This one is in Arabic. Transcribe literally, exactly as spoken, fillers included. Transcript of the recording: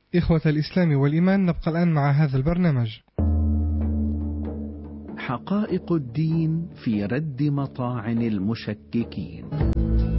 إخوة الإسلام والإيمان، نبقى الآن مع هذا البرنامج. حقائق الدين في رد مطاعن المشككين.